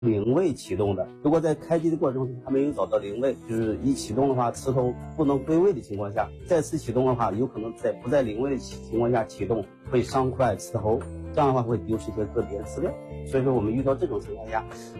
零位启动的。如果在开机的过程中还没有找到零位，就是一启动的话，磁头不能归位的情况下，再次启动的话，有可能在不在零位的情况下启动，会伤坏磁头，这样的话会丢失一些个别的资料。所以说我们遇到这种情况下，